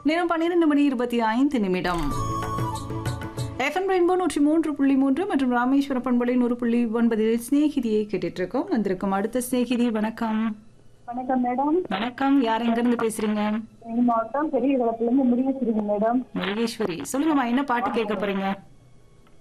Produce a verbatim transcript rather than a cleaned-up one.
நேரம் பன்னிரண்டு மணி இருபத்தி ஐந்து நிமிடம். எஃப்எம் ரெயின்போ நூற்றி மூன்று புள்ளி மூன்று மற்றும் ராமேஸ்வர பண்பலை நூறு புள்ளி ஒன்பதில் ஸ்நேகிதியை கேட்டுட்டு இருக்கோம். வந்திருக்கும் அடுத்த ஸ்நேகிதி. வணக்கம். வணக்கம் மேடம். வணக்கம். யார் எங்க இருந்து பேசுறீங்க? மாவட்டம் பெரிய குளத்துல இருந்து முருகேஸ்வரி மேடம். முருகேஸ்வரி, சொல்லுங்கம்மா, என்ன பாட்டு கேட்க போறீங்க?